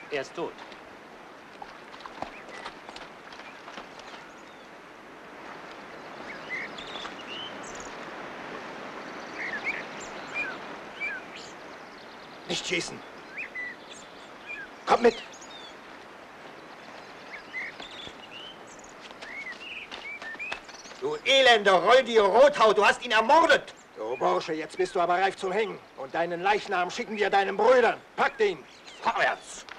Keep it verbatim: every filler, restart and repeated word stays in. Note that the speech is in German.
Er ist tot. Nicht schießen. Komm mit. Du elender, räudiger Rothaut, du hast ihn ermordet! So, Bursche, jetzt bist du aber reif zum Hängen. Und deinen Leichnam schicken wir deinen Brüdern. Packt ihn! Vorwärts!